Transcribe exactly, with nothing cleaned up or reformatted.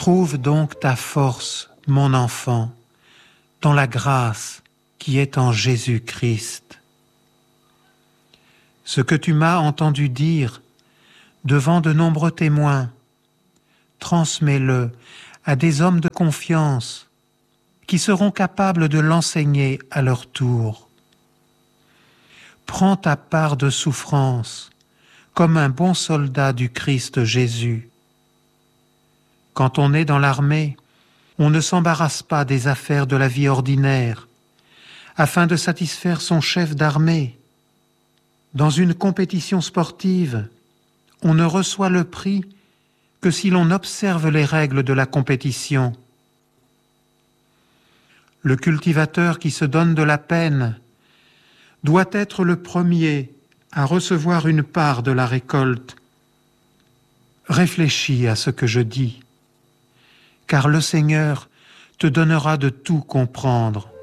Trouve donc ta force, mon enfant, dans la grâce qui est en Jésus-Christ. Ce que tu m'as entendu dire devant de nombreux témoins, transmets-le à des hommes de confiance qui seront capables de l'enseigner à leur tour. Prends ta part de souffrance comme un bon soldat du Christ Jésus. Quand on est dans l'armée, on ne s'embarrasse pas des affaires de la vie ordinaire afin de satisfaire son chef d'armée. Dans une compétition sportive, on ne reçoit le prix que si l'on observe les règles de la compétition. Le cultivateur qui se donne de la peine doit être le premier à recevoir une part de la récolte. Réfléchis à ce que je dis, car le Seigneur te donnera de tout comprendre.